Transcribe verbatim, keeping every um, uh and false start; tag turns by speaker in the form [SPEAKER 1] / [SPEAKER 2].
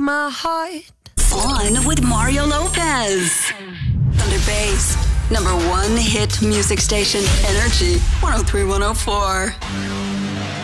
[SPEAKER 1] my heart.
[SPEAKER 2] On with Mario Lopez. Thunder Bay's number one hit music station, Energy one oh three point one oh four.